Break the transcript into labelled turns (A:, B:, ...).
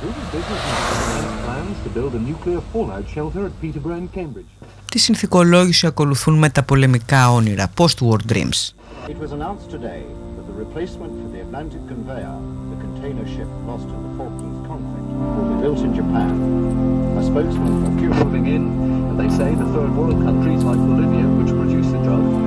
A: Τη συνθηκολόγηση ακολουθούν μεταπολεμικά όνειρα, post-war dreams.
B: It was announced today that the replacement for the Atlantic conveyor, the container ship lost in the Falklands conflict, will be built in Japan. A spokesman for Cuba moving in, and they say the third world countries like Bolivia, which produce the drug,